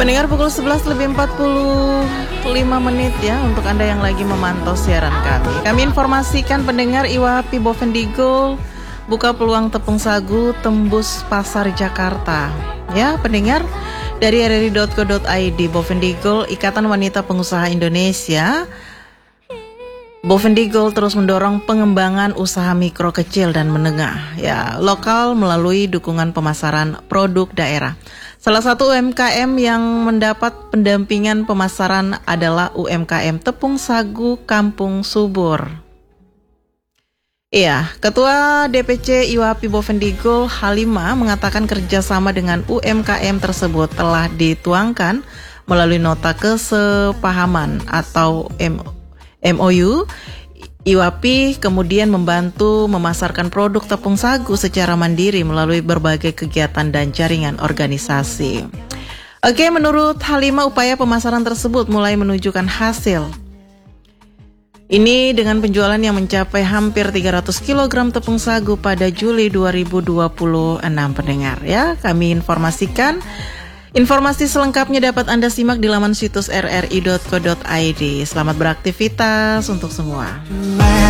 Pendengar pukul 11 lebih 45 menit ya untuk Anda yang lagi memantau siaran kami. Kami informasikan pendengar IWAPI Bovendigul buka peluang tepung sagu tembus pasar Jakarta. Ya pendengar, dari rri.co.id Bovendigul, Ikatan Wanita Pengusaha Indonesia, Bovendigul terus mendorong pengembangan usaha mikro, kecil, dan menengah ya lokal melalui dukungan pemasaran produk daerah. Salah satu UMKM yang mendapat pendampingan pemasaran adalah UMKM Tepung Sagu Kampung Subur. Iya, Ketua DPC IWAPI Bovendigul Halimah mengatakan kerjasama dengan UMKM tersebut telah dituangkan melalui nota kesepahaman atau MOU. IWAPI kemudian membantu memasarkan produk tepung sagu secara mandiri melalui berbagai kegiatan dan jaringan organisasi. Oke, menurut Halimah upaya pemasaran tersebut mulai menunjukkan hasil. Ini dengan penjualan yang mencapai hampir 300 kg tepung sagu pada Juli 2026 pendengar ya. Kami informasikan. Informasi selengkapnya dapat Anda simak di laman situs rri.co.id. Selamat beraktivitas untuk semua.